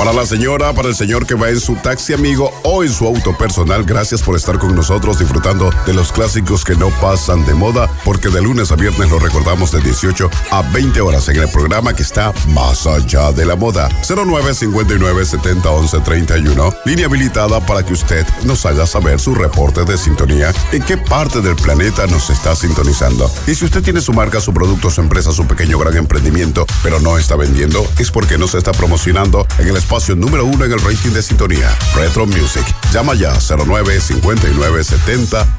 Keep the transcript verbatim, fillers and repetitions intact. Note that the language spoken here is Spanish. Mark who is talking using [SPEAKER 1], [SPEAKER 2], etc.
[SPEAKER 1] Para la señora, para el señor que va en su taxi amigo o en su auto personal, gracias por estar con nosotros disfrutando de los clásicos que no pasan de moda, porque de lunes a viernes lo recordamos de dieciocho a veinte horas en el programa que está más allá de la moda. cero nueve cincuenta y nueve setenta once treinta y uno, línea habilitada para que usted nos haga saber su reporte de sintonía, en qué parte del planeta nos está sintonizando. Y si usted tiene su marca, su producto, su empresa, su pequeño o gran emprendimiento, pero no está vendiendo, es porque no se está promocionando en el espacio número uno en el rating de sintonía, Retro Music. Llama ya cero nueve cincuenta y nueve setenta